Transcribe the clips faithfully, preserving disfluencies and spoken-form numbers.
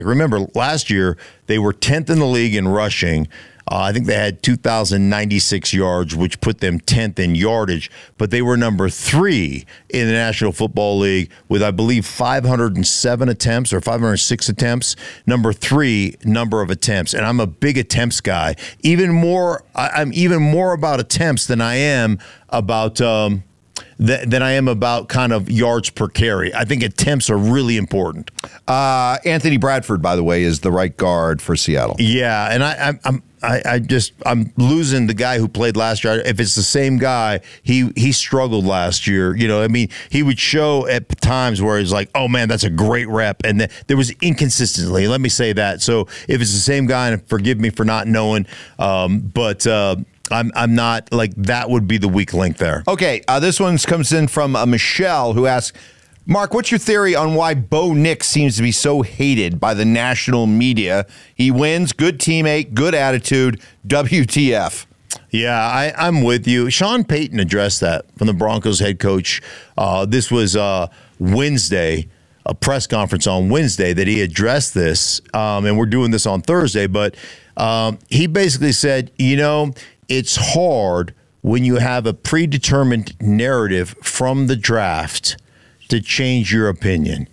Remember, last year, they were tenth in the league in rushing. Uh, I think they had two thousand ninety-six yards, which put them tenth in yardage. But they were number three in the National Football League with, I believe, five hundred seven attempts or five hundred six attempts. Number three number of attempts. And I'm a big attempts guy. Even more, I, I'm even more about attempts than I am about um, th- than I am about kind of yards per carry. I think attempts are really important. Uh, Anthony Bradford, by the way, is the right guard for Seattle. Yeah, and I, I'm, I'm I, I just I'm losing the guy who played last year. If it's the same guy, he he struggled last year. You know, I mean, he would show at times where he's like, "Oh man, that's a great rep," and then there was inconsistency. Let me say that. So if it's the same guy, and forgive me for not knowing, um, but. Uh, I'm I'm not like that would be the weak link there. Okay, uh, this one comes in from uh, Michelle, who asks, Mark, what's your theory on why Bo Nix seems to be so hated by the national media? He wins, good teammate, good attitude, W T F. Yeah, I, I'm with you. Sean Payton addressed that from the Broncos head coach. Uh, this was uh, Wednesday, a press conference on Wednesday that he addressed this, um, and we're doing this on Thursday, but um, he basically said, you know, it's hard when you have a predetermined narrative from the draft to change your opinion.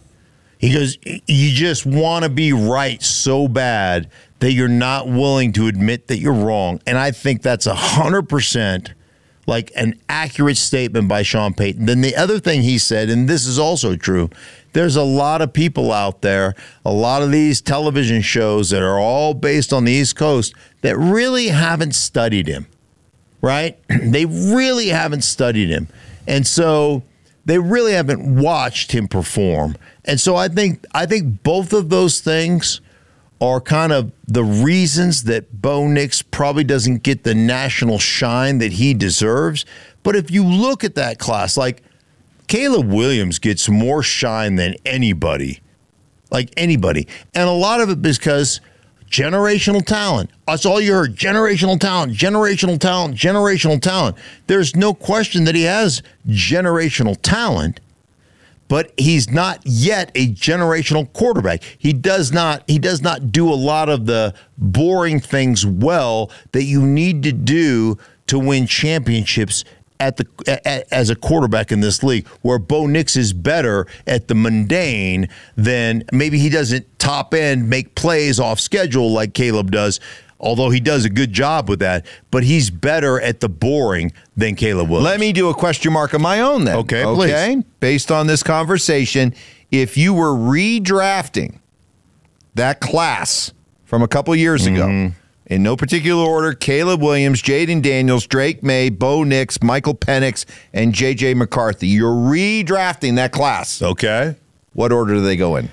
He goes, you just want to be right so bad that you're not willing to admit that you're wrong. And I think that's one hundred percent like an accurate statement by Sean Payton. Then the other thing he said, and this is also true, there's a lot of people out there, a lot of these television shows that are all based on the East Coast that really haven't studied him, right? They really haven't studied him. And so they really haven't watched him perform. And so I think I think both of those things are kind of the reasons that Bo Nix probably doesn't get the national shine that he deserves. But if you look at that class, like Caleb Williams gets more shine than anybody, like anybody. And a lot of it because generational talent. That's all you heard, generational talent, generational talent, generational talent. There's no question that he has generational talent, but he's not yet a generational quarterback. He does not he does not do a lot of the boring things well that you need to do to win championships at the a, as a quarterback in this league, where Bo Nix is better at the mundane than maybe he doesn't top end make plays off schedule like Caleb does, although he does a good job with that, but he's better at the boring than Caleb Williams. Let me do a question mark of my own then. Okay, okay? please. Based on this conversation, if you were redrafting that class from a couple years ago, Mm-hmm. in no particular order, Caleb Williams, Jaden Daniels, Drake May, Bo Nix, Michael Penix, and J J McCarthy. You're redrafting that class. Okay. What order do they go in?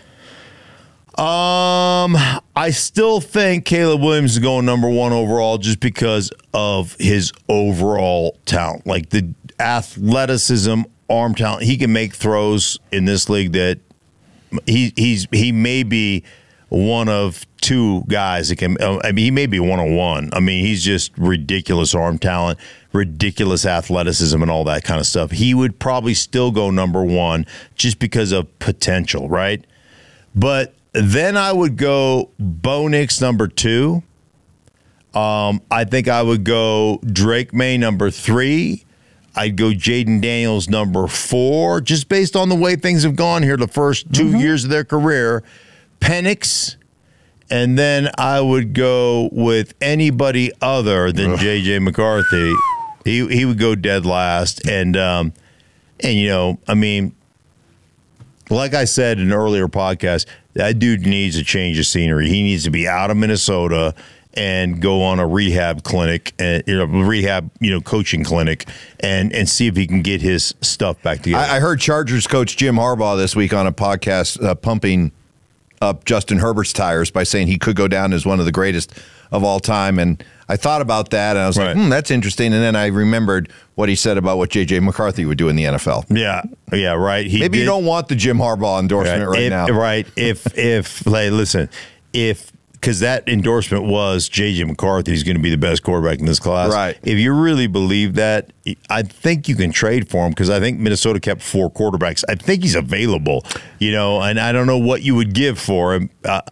Um, I still think Caleb Williams is going number one overall just because of his overall talent. Like the athleticism, arm talent. He can make throws in this league that he he's he may be one of two guys that can. I mean, he may be one on one. I mean, he's just ridiculous arm talent, ridiculous athleticism, and all that kind of stuff. He would probably still go number one just because of potential, right? But then I would go Bo Nix number two. Um, I think I would go Drake May number three. I'd go Jaden Daniels number four, just based on the way things have gone here the first two mm-hmm. years of their career. Penix, and then I would go with anybody other than Ugh. J J McCarthy. He he would go dead last, and um, and you know, I mean, like I said in an earlier podcast, that dude needs a change of scenery. He needs to be out of Minnesota and go on a rehab clinic, and you know, rehab, you know, coaching clinic, and and see if he can get his stuff back together. I, I heard Chargers coach Jim Harbaugh this week on a podcast uh, pumping up Justin Herbert's tires by saying he could go down as one of the greatest of all time. And I thought about that, and I was right. like, hmm, that's interesting. And then I remembered what he said about what J J McCarthy would do in the N F L. Yeah, yeah, right. He Maybe did. You don't want the Jim Harbaugh endorsement right, right if, now. Right. If, if like, listen, if because that endorsement was J J McCarthy is going to be the best quarterback in this class. Right. If you really believe that, I think you can trade for him because I think Minnesota kept four quarterbacks. I think he's available, you know, and I don't know what you would give for him. Uh,